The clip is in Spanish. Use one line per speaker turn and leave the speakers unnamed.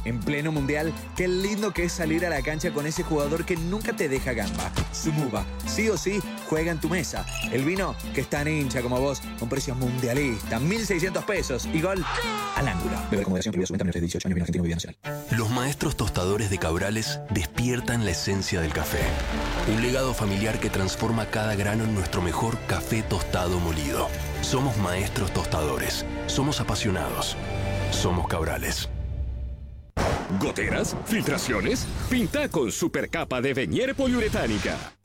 En pleno mundial, qué lindo que es salir a la cancha con ese jugador que nunca te deja gamba. Sumuba, sí o sí, juega en tu mesa. El vino que es tan hincha como vos, con precios mundialistas, 1.600 pesos y gol al ángulo. Beber con moderación, prohibida su venta a menores de 18 años, vino argentino, bebida nacional.
Los maestros tostadores de Cabrales despiertan la esencia del café. Un legado familiar que transforma cada grano en nuestro mejor café tostado molido. Somos maestros tostadores. Somos apasionados. Somos Cabrales.
¿Goteras? ¿Filtraciones? Pinta con Supercapa de Venier poliuretánica.